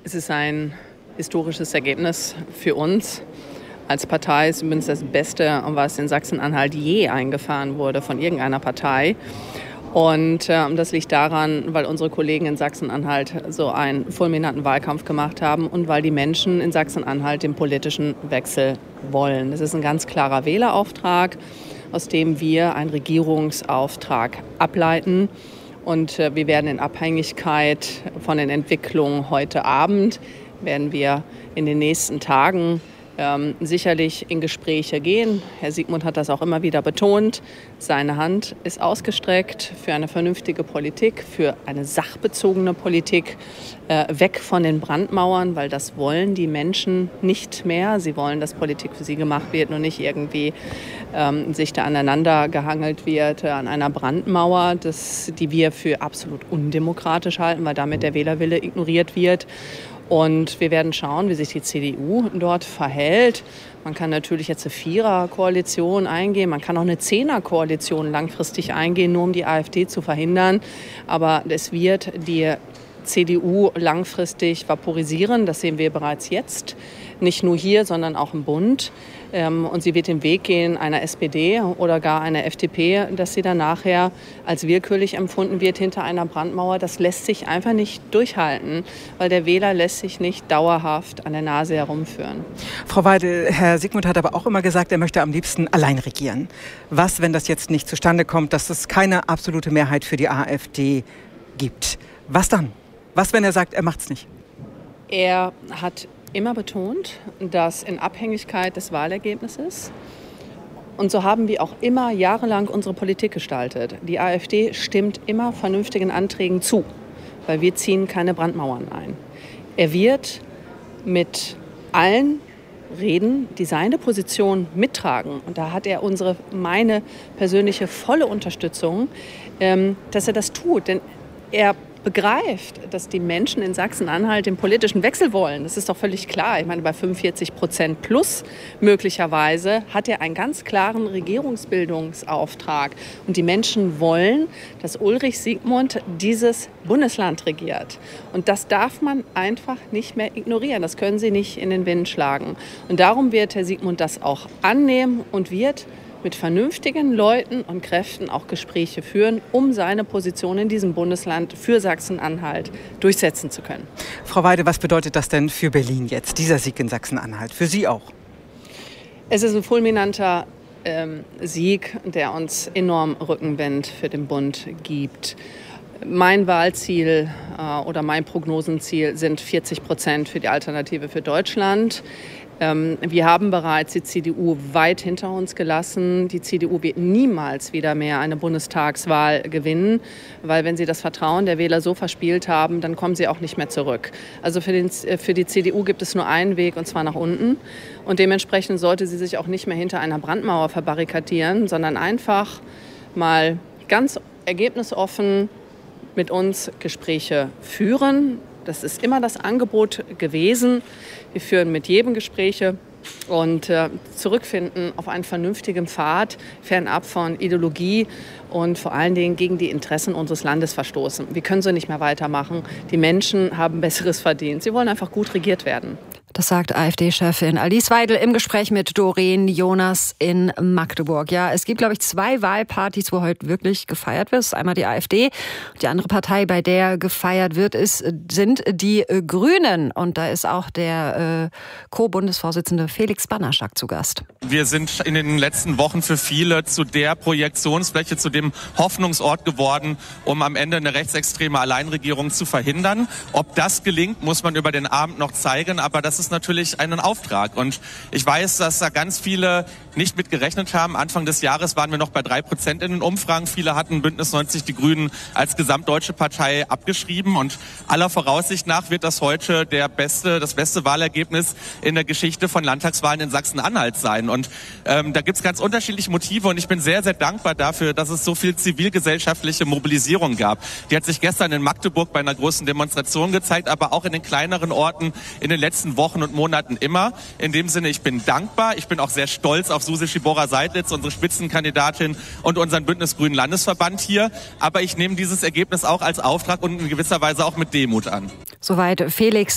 Es ist ein historisches Ergebnis für uns. Als Partei ist übrigens das Beste, was in Sachsen-Anhalt je eingefahren wurde von irgendeiner Partei. Und das liegt daran, weil unsere Kollegen in Sachsen-Anhalt so einen fulminanten Wahlkampf gemacht haben und weil die Menschen in Sachsen-Anhalt den politischen Wechsel wollen. Das ist ein ganz klarer Wählerauftrag, aus dem wir einen Regierungsauftrag ableiten. Und wir werden in Abhängigkeit von den Entwicklungen heute Abend, werden wir in den nächsten Tagen sicherlich in Gespräche gehen. Herr Siegmund hat das auch immer wieder betont. Seine Hand ist ausgestreckt für eine vernünftige Politik, für eine sachbezogene Politik, weg von den Brandmauern, weil das wollen die Menschen nicht mehr. Sie wollen, dass Politik für sie gemacht wird und nicht irgendwie sich da aneinander gehangelt wird an einer Brandmauer, die wir für absolut undemokratisch halten, weil damit der Wählerwille ignoriert wird. Und wir werden schauen, wie sich die CDU dort verhält. Man kann natürlich jetzt eine Vierer-Koalition eingehen, man kann auch eine Zehner-Koalition langfristig eingehen, nur um die AfD zu verhindern. Aber es wird die CDU langfristig vaporisieren, das sehen wir bereits jetzt. Nicht nur hier, sondern auch im Bund. Und sie wird den Weg gehen einer SPD oder gar einer FDP, dass sie dann nachher als willkürlich empfunden wird hinter einer Brandmauer. Das lässt sich einfach nicht durchhalten, weil der Wähler lässt sich nicht dauerhaft an der Nase herumführen. Frau Weidel, Herr Siegmund hat aber auch immer gesagt, er möchte am liebsten allein regieren. Was, wenn das jetzt nicht zustande kommt, dass es keine absolute Mehrheit für die AfD gibt? Was dann? Was, wenn er sagt, er macht's nicht? Er hat immer betont, dass in Abhängigkeit des Wahlergebnisses, und so haben wir auch immer jahrelang unsere Politik gestaltet. Die AfD stimmt immer vernünftigen Anträgen zu, weil wir ziehen keine Brandmauern ein. Er wird mit allen reden, die seine Position mittragen. Und da hat er meine persönliche volle Unterstützung, dass er das tut. Denn er begreift, dass die Menschen in Sachsen-Anhalt den politischen Wechsel wollen. Das ist doch völlig klar. Ich meine, bei 45% plus möglicherweise hat er einen ganz klaren Regierungsbildungsauftrag. Und die Menschen wollen, dass Ulrich Siegmund dieses Bundesland regiert. Und das darf man einfach nicht mehr ignorieren. Das können Sie nicht in den Wind schlagen. Und darum wird Herr Siegmund das auch annehmen und wird mit vernünftigen Leuten und Kräften auch Gespräche führen, um seine Position in diesem Bundesland für Sachsen-Anhalt durchsetzen zu können. Frau Weide, was bedeutet das denn für Berlin jetzt, dieser Sieg in Sachsen-Anhalt? Für Sie auch? Es ist ein fulminanter Sieg, der uns enorm Rückenwind für den Bund gibt. Mein Wahlziel oder mein Prognosenziel sind 40% für die Alternative für Deutschland. Wir haben bereits die CDU weit hinter uns gelassen. Die CDU wird niemals wieder mehr eine Bundestagswahl gewinnen, weil wenn sie das Vertrauen der Wähler so verspielt haben, dann kommen sie auch nicht mehr zurück. Also für die CDU gibt es nur einen Weg, und zwar nach unten. Und dementsprechend sollte sie sich auch nicht mehr hinter einer Brandmauer verbarrikadieren, sondern einfach mal ganz ergebnisoffen mit uns Gespräche führen. Das ist immer das Angebot gewesen. Wir führen mit jedem Gespräche und zurückfinden auf einen vernünftigen Pfad, fernab von Ideologie und vor allen Dingen gegen die Interessen unseres Landes verstoßen. Wir können so nicht mehr weitermachen. Die Menschen haben Besseres verdient. Sie wollen einfach gut regiert werden. Das sagt AfD-Chefin Alice Weidel im Gespräch mit Doreen Jonas in Magdeburg. Ja, es gibt, glaube ich, 2 Wahlpartys, wo heute wirklich gefeiert wird. Das ist einmal die AfD. Die andere Partei, bei der gefeiert wird, sind die Grünen. Und da ist auch der Co-Bundesvorsitzende Felix Banaschak zu Gast. Wir sind in den letzten Wochen für viele zu der Projektionsfläche, zu dem Hoffnungsort geworden, um am Ende eine rechtsextreme Alleinregierung zu verhindern. Ob das gelingt, muss man über den Abend noch zeigen. Aber das ist natürlich ein Auftrag. Und ich weiß, dass da ganz viele nicht mit gerechnet haben. Anfang des Jahres waren wir noch bei 3% in den Umfragen. Viele hatten Bündnis 90 Die Grünen als gesamtdeutsche Partei abgeschrieben. Und aller Voraussicht nach wird das heute das beste Wahlergebnis in der Geschichte von Landtagswahlen in Sachsen-Anhalt sein. Und da gibt es ganz unterschiedliche Motive. Und ich bin sehr, sehr dankbar dafür, dass es so viel zivilgesellschaftliche Mobilisierung gab. Die hat sich gestern in Magdeburg bei einer großen Demonstration gezeigt, aber auch in den kleineren Orten in den letzten Wochen und Monaten immer. In dem Sinne, ich bin dankbar. Ich bin auch sehr stolz auf Susi Schibora-Seidlitz, unsere Spitzenkandidatin und unseren Bündnis-Grünen Landesverband hier. Aber ich nehme dieses Ergebnis auch als Auftrag und in gewisser Weise auch mit Demut an. Soweit Felix